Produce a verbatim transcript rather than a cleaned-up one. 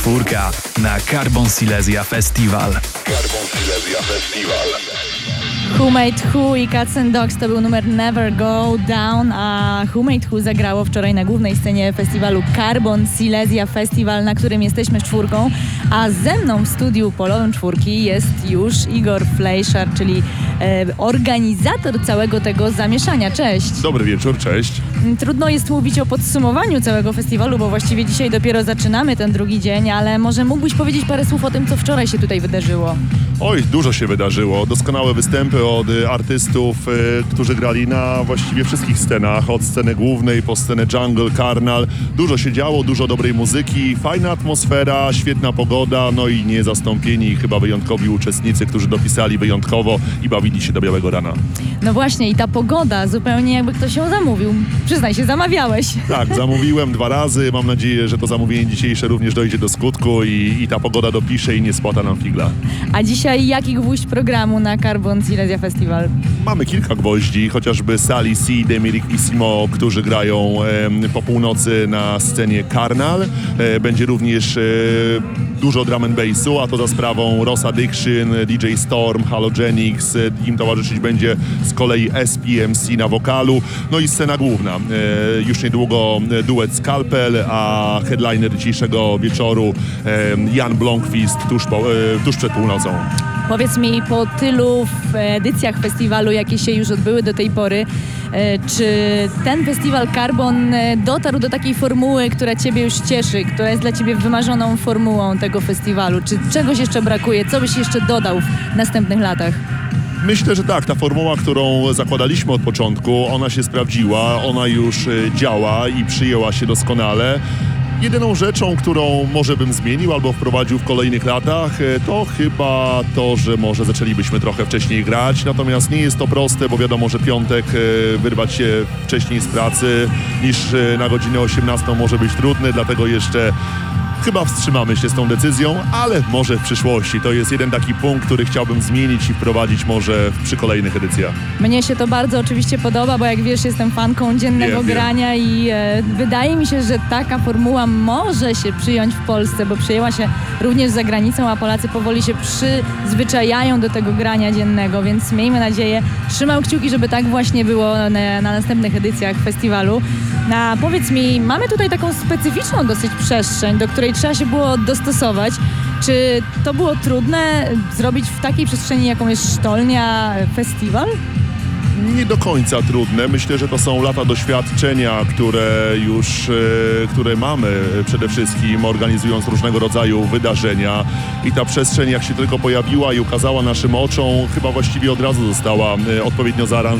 Czwórka na Carbon Silesia Festival. Carbon Silesia Festival. Who Made Who i Cats and Dogs to był numer Never Go Down, a Who Made Who zagrało wczoraj na głównej scenie festiwalu Carbon Silesia Festival, na którym jesteśmy z czwórką, a ze mną w studiu polowym czwórki jest już Igor Fleischer, czyli e, organizator całego tego zamieszania. Cześć! Dobry wieczór, cześć. Trudno jest mówić o podsumowaniu całego festiwalu, bo właściwie dzisiaj dopiero zaczynamy ten drugi dzień, ale może mógłbyś powiedzieć parę słów o tym, co wczoraj się tutaj wydarzyło? Oj, dużo się wydarzyło. Doskonałe występy od y, artystów, y, którzy grali na właściwie wszystkich scenach, od sceny głównej po scenę jungle, karnal. Dużo się działo, dużo dobrej muzyki, fajna atmosfera, świetna pogoda, no i niezastąpieni, chyba wyjątkowi uczestnicy, którzy dopisali wyjątkowo i bawili się do białego rana. No właśnie, i ta pogoda, zupełnie jakby ktoś ją zamówił. Przyznaj się, zamawiałeś. Tak, zamówiłem dwa razy. Mam nadzieję, że to zamówienie dzisiejsze również dojdzie do skutku i, i ta pogoda dopisze i nie spłata nam figla. A dzisiaj jaki gwóźdź programu na Carbon Silesia Festival? Mamy kilka gwoździ, chociażby Sally C, Demiricissimo, którzy grają e, po północy na scenie Karnal. E, będzie również e, dużo drum and bassu, a to za sprawą Ross Addiction, D J Storm, Halogenics. E, im towarzyszyć będzie z kolei S P M C na wokalu. No i scena główna. E, już niedługo duet Scalpel, a headliner dzisiejszego wieczoru e, Jan Blomqvist tuż, po, e, tuż przed północą. Powiedz mi, po tylu edycjach festiwalu, jakie się już odbyły do tej pory, czy ten festiwal Carbon dotarł do takiej formuły, która Ciebie już cieszy, która jest dla Ciebie wymarzoną formułą tego festiwalu? Czy czegoś jeszcze brakuje? Co byś jeszcze dodał w następnych latach? Myślę, że tak, ta formuła, którą zakładaliśmy od początku, ona się sprawdziła, ona już działa i przyjęła się doskonale. Jedyną rzeczą, którą może bym zmienił albo wprowadził w kolejnych latach, to chyba to, że może zaczęlibyśmy trochę wcześniej grać, natomiast nie jest to proste, bo wiadomo, że piątek wyrwać się wcześniej z pracy niż na godzinę osiemnastą może być trudny, dlatego jeszcze chyba wstrzymamy się z tą decyzją, ale może w przyszłości. To jest jeden taki punkt, który chciałbym zmienić i wprowadzić może przy kolejnych edycjach. Mnie się to bardzo oczywiście podoba, bo jak wiesz, jestem fanką dziennego wiem, grania wiem. i e, wydaje mi się, że taka formuła może się przyjąć w Polsce, bo przyjęła się również za granicą, a Polacy powoli się przyzwyczajają do tego grania dziennego, więc miejmy nadzieję, trzymam kciuki, żeby tak właśnie było na, na następnych edycjach festiwalu. A powiedz mi, mamy tutaj taką specyficzną dosyć przestrzeń, do której trzeba się było dostosować. Czy to było trudne zrobić w takiej przestrzeni, jaką jest sztolnia, festiwal? Nie do końca trudne. Myślę, że to są lata doświadczenia, które już e, które mamy przede wszystkim organizując różnego rodzaju wydarzenia i ta przestrzeń jak się tylko pojawiła i ukazała naszym oczom, chyba właściwie od razu została e, odpowiednio zaaranżowana.